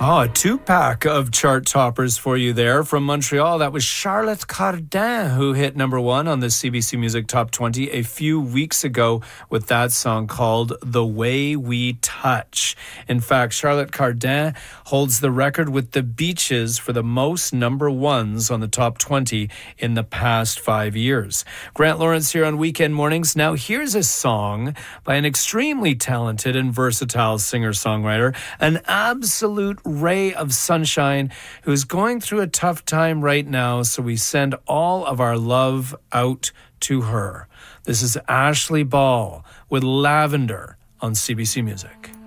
Oh, a two-pack of chart toppers for you there. From Montreal, that was Charlotte Cardin, who hit number one on the CBC Music Top 20 a few weeks ago with that song called The Way We Touch. In fact, Charlotte Cardin holds the record with the Beaches for the most number ones on the Top 20 in the past 5 years. Grant Lawrence here on Weekend Mornings. Now, here's a song by an extremely talented and versatile singer-songwriter, an absolute ray of sunshine who's going through a tough time right now, so we send all of our love out to her. This is Ashley Ball with Lavender on CBC Music.